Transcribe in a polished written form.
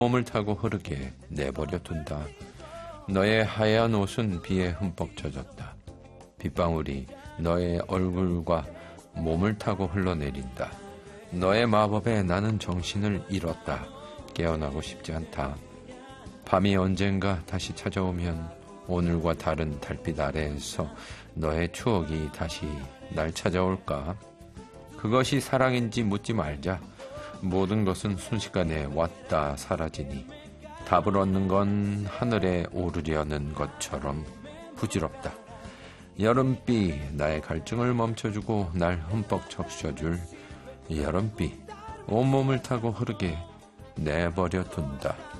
몸을 타고 흐르게 내버려 둔다. 너의 하얀 옷은 비에 흠뻑 젖었다. 빗방울이 너의 얼굴과 몸을 타고 흘러내린다. 너의 마법에 나는 정신을 잃었다. 깨어나고 싶지 않다. 밤이 언젠가 다시 찾아오면 오늘과 다른 달빛 아래에서 너의 추억이 다시 날 찾아올까? 그것이 사랑인지 묻지 말자. 모든 것은 순식간에 왔다 사라지니 답을 얻는 건 하늘에 오르려는 것처럼 부질없다. 여름비 나의 갈증을 멈춰주고 날 흠뻑 적셔줄 여름비 온몸을 타고 흐르게 내버려 둔다.